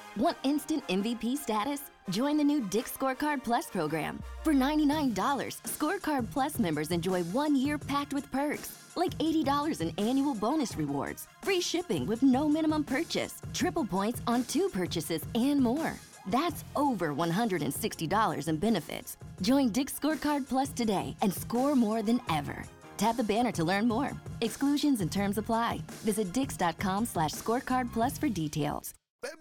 Want instant MVP status? Join the new Dick's Scorecard Plus program. For $99, Scorecard Plus members enjoy 1 year packed with perks, like $80 in annual bonus rewards, free shipping with no minimum purchase, triple points on 2 purchases, and more. That's over $160 in benefits. Join Dick's Scorecard Plus today and score more than ever. Tap the banner to learn more. Exclusions and terms apply. Visit dix.com/scorecard plus for details.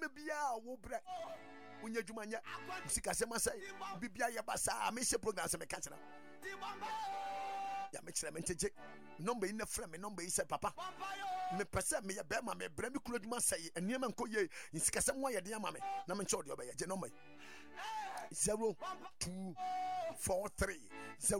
Unya jumanya sikasema sai bibia ya basa me program se me catch na ya me kire me nteje number in frame me number is papa me pese me ya be ma me bra me kuro djuma sai eniema nko ye sikasem wa ye de ma me na me nche ode oba ye je number 0243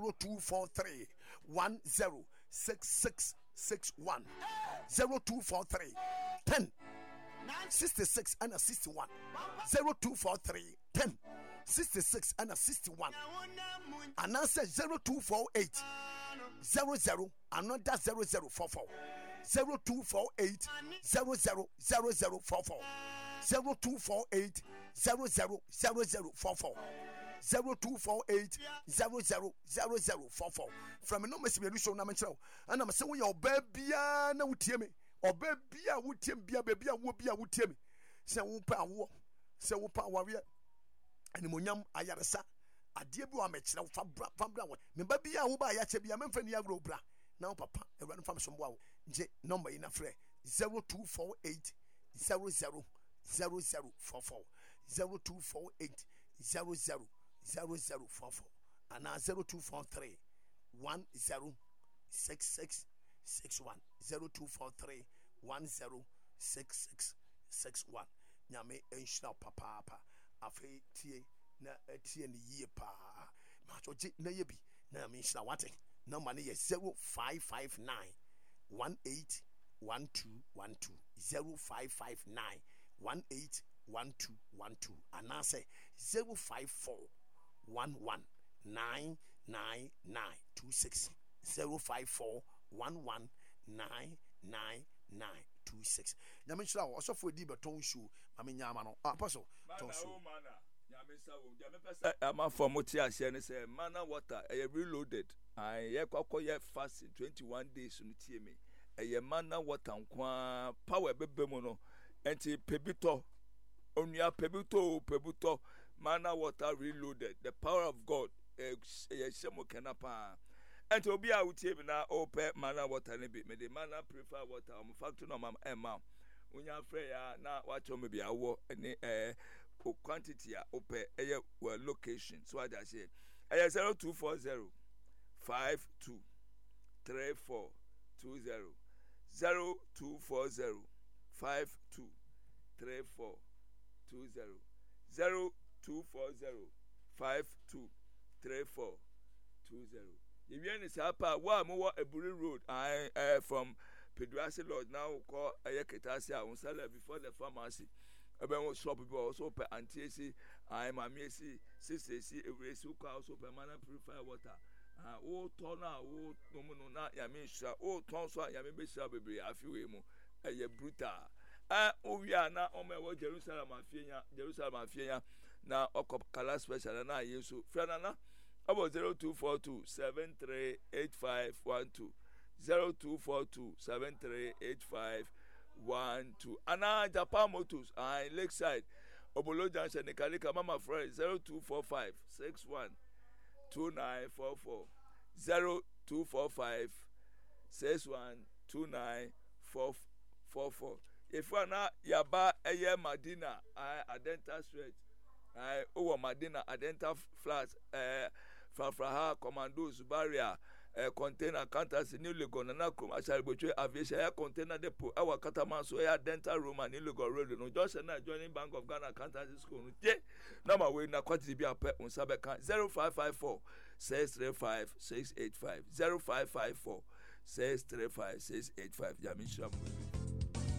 106661 0243 10 66 and a 61 0243 10 66 and a 61 and answer 0248 00 another 0044 0248 000044 0248 000044 0248 000044 from a number show na mention and I'm saying your baby na utie me oba bia wutiem bia bia wo bia wutiem se wo pa wo se wo pa ware animonyam ayaresa ade bi wa mekira fa bra wo me ba bia wo ba ya che bia memfa ni agro bra na papa ewran fam so mbo nje number ina frɛ 0248 000044 0248 000044 ana 0243 106661 0243 106661 nyame enhira papa afi tie na tie ne yie pa ma choje na ye bi na me enhira wate number ne ye 0559 181212 0559 181212 anase 054 11999926 054 11999926 nyame nhyira wo osofo di beton show mame nyama no apostle ton show nyame sawo nyame pesa ama for moti ahye ne say mana water reloaded ye kwakọ ye fast 21 days no tie me ye mana water nkwa power bebemu no enti pebito onua pebito mana water reloaded the power of God ye shemo kenapa and to be out here now, open mana water ne be me the mana prefer water. Factory no mam emma. Unya freya na watch me be awo any quantity open well location. So I say 0240 52 3420 0240 52 3420 0240 52 3420. If you are sapa wa mo Eburi Road from Pedrasi Lodge now call Ayaketasia on Salah before the pharmacy. About shop people also per anti I mammy see sister every suka also per mana purify water. Oh tona oh no na yamisha oh tonso yamisha baby afiwemo brutal. We are now on my word Jerusalem afia na okop kala special na yesu friend about 0242 738512 0242 738512 Ana Japan Motors Lakeside Obolo Junction Nikalika Mama Friend 0245 61 2944 0245 61 2944 if you are not yaba eye Madina Adenta Street over Madina Adenta Flats Fafraha Commandos Barrier container counters in Legon and Nakum Ashalboche Aviation container depot our Kataman so air dental room and illegal road no just and joining Bank of Ghana Accountancy School number way na kwati bi apẹ on sabeka 0554 635 685 0554 635 685 Yamisha.